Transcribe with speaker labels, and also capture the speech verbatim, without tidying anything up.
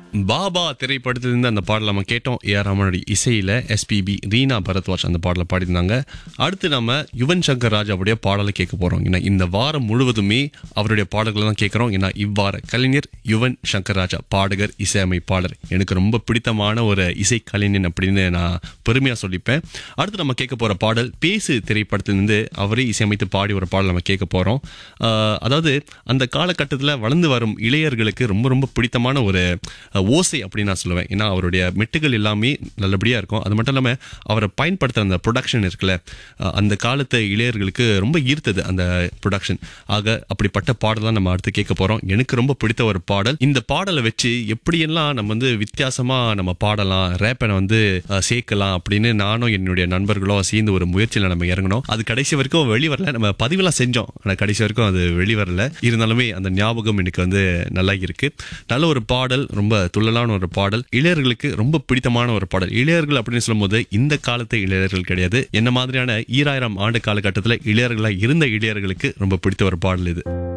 Speaker 1: பாபா திரைப்படத்திலிருந்து அந்த பாடல் நம்ம கேட்டோம். ஏ ஆர் ரஹ்மானுடைய இசையில எஸ்பிபி ரீனா பரத்வாஜ் அந்த பாடலை பாடியிருந்தாங்க. அடுத்து நம்ம யுவன் சங்கர் ராஜாவுடைய பாடலை கேட்க போறோம். ஏன்னா இந்த வாரம் முழுவதுமே அவருடைய பாடல்களை தான் கேட்கிறோம். ஏன்னா இவ்வாறு கலைஞர் யுவன் சங்கர் ராஜா பாடகர், இசையமைப்பாளர், எனக்கு ரொம்ப பிடித்தமான ஒரு இசை கலைஞன் அப்படின்னு நான் பெருமையா சொல்லிப்பேன். அடுத்து நம்ம கேட்க போற பாடல் பேசு திரைப்படத்திலிருந்து அவரே இசையமைத்து பாடி ஒரு பாடல் நம்ம கேட்க போறோம். அதாவது அந்த காலகட்டத்தில் வளர்ந்து வரும் இளையர்களுக்கு ரொம்ப ரொம்ப பிடித்தமான ஒரு ஓசை அப்படின்னு நான் சொல்லுவேன். ஏன்னா அவருடைய மெட்டுகள் எல்லாமே நல்லபடியா இருக்கும். அது மட்டும் இல்லாம அவரை பயன்படுத்துற அந்த ப்ரொடக்ஷன் இருக்குல்ல, அந்த காலத்து இளையர்களுக்கு ரொம்ப ஈர்த்தது அந்த ப்ரொடக்ஷன். ஆக அப்படிப்பட்ட பாடல் தான் நம்ம அடுத்து கேட்க போறோம். எனக்கு ரொம்ப பிடித்த ஒரு பாடல். இந்த பாடலை வச்சு எப்படியெல்லாம் நம்ம வந்து வித்தியாசமா நம்ம பாடலாம், ரேப்பை வந்து சேர்க்கலாம் அப்படின்னு நானும் என்னுடைய நண்பர்களும் சேர்ந்து ஒரு முயற்சியில நம்ம இறங்கணும். அது கடைசி வரைக்கும் வெளிவரல. நம்ம பதிவெல்லாம் செஞ்சோம், ஆனா கடைசி வரைக்கும் அது வெளிவரல. இருந்தாலுமே அந்த ஞாபகம் எனக்கு வந்து நல்லா இருக்கு. நல்ல ஒரு பாடல், ரொம்ப துள்ளலான ஒரு பாடல், இளையர்களுக்கு ரொம்ப பிடித்தமான ஒரு பாடல். இளையர்கள் அப்படின்னு சொல்லும் போது இந்த காலத்து இளையர்கள் கிடையாது, என்ன மாதிரியான ஈராயிரம் ஆண்டு காலகட்டத்தில் இளையர்களா இருந்த இளையர்களுக்கு ரொம்ப பிடித்த ஒரு பாடல் இது.